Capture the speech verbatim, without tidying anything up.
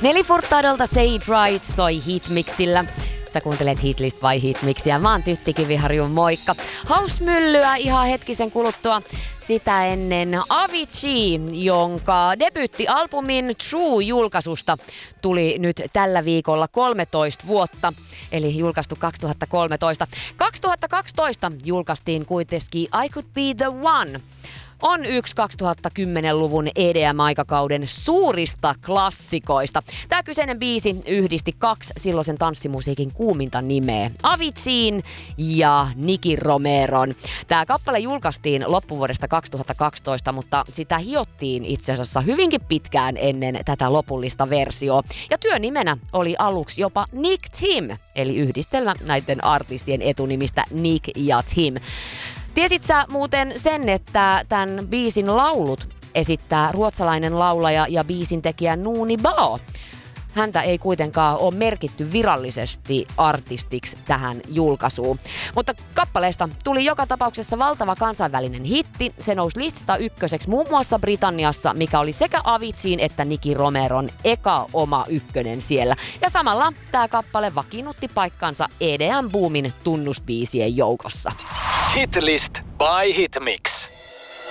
Nelly Furtadolta Say It Right soi Hitmixillä. Sä kuuntelet Hitlist vai Hitmixiä. Mä oon Tytti Kiviharju, moikka. House-myllyä ihan hetkisen kuluttua. Sitä ennen Avicii, jonka debyyttialbumin True-julkaisusta tuli nyt tällä viikolla kolmetoista vuotta. Eli julkaistu kaksituhattakolmetoista. kaksituhattakaksitoista julkaistiin kuitenkin I Could Be The One. On yksi kaksituhattakymmenluvun E D M-aikakauden suurista klassikoista. Tämä kyseinen biisi yhdisti kaksi silloisen tanssimusiikin kuuminta nimeä. Aviciin ja Nicky Romeron. Tämä kappale julkaistiin loppuvuodesta kaksituhattakaksitoista, mutta sitä hiottiin itse asiassa hyvinkin pitkään ennen tätä lopullista versiota. Ja työnimenä oli aluksi jopa Nick Tim, eli yhdistelmä näiden artistien etunimistä Nick ja Tim. Tiesit sä muuten sen, että tämän biisin laulut esittää ruotsalainen laulaja ja biisintekijä Nooni Bao? Häntä ei kuitenkaan ole merkitty virallisesti artistiksi tähän julkaisuun. Mutta kappaleesta tuli joka tapauksessa valtava kansainvälinen hitti. Se nousi lista ykköseksi muun muassa Britanniassa, mikä oli sekä Aviciin että Nicky Romeron eka oma ykkönen siellä. Ja samalla tämä kappale vakiinnutti paikkansa E D M-boomin tunnusbiisien joukossa. Hitlist by Hitmix.